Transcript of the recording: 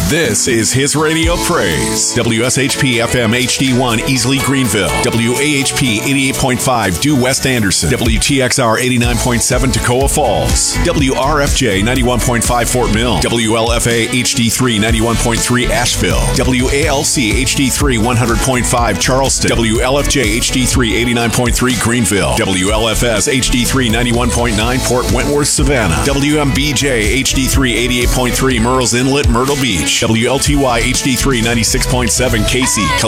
This is His Radio Praise. WSHP FM HD1 Easley Greenville. WAHP 88.5 Due West Anderson. WTXR 89.7 Toccoa Falls. WRFJ 91.5 Fort Mill. WLFA HD3 91.3 Asheville. WALC HD3 100.5 Charleston. WLFJ HD3 89.3 Greenville. WLFS HD3 91.9 Port Wentworth Savannah. WMBJ HD3 88.3 Murrells Inlet Myrtle Beach. WLTY HD3 96.7 Casey